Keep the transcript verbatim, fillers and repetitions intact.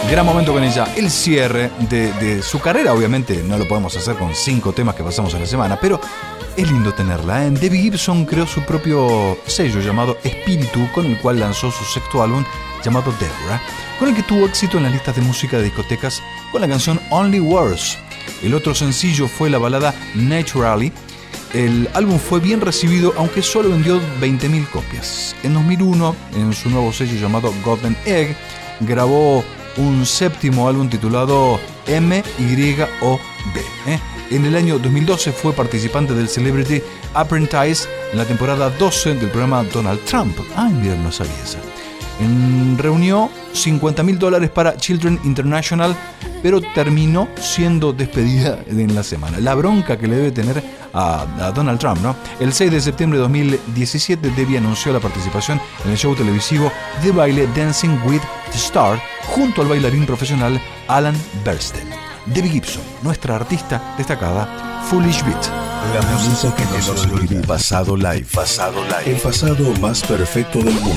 Gran momento con ella, el cierre de, de su carrera. Obviamente no lo podemos hacer con cinco temas que pasamos en la semana, pero es lindo tenerla, ¿eh? Debbie Gibson creó su propio sello llamado Espíritu, con el cual lanzó su sexto álbum llamado Deborah, con el que tuvo éxito en las listas de música de discotecas con la canción Only Words. El otro sencillo fue la balada Naturally. El álbum fue bien recibido, aunque solo vendió veinte mil copias. En dos mil uno, en su nuevo sello llamado Golden Egg, grabó un séptimo álbum titulado M Y O B. ¿eh? En el año dos mil doce fue participante del Celebrity Apprentice en la temporada doce del programa Donald Trump. Ay, mira, no sabía esa. En, reunió cincuenta mil dólares para Children International, pero terminó siendo despedida en la semana. La bronca que le debe tener a, a Donald Trump, ¿no? El seis de septiembre de dos mil diecisiete, Debbie anunció la participación en el show televisivo de baile Dancing with the Stars junto al bailarín profesional Alan Bernstein. Debbie Gibson, nuestra artista destacada, Foolish Beat. La música que nos olvida. Pasado live. Pasado live. El pasado más perfecto del mundo.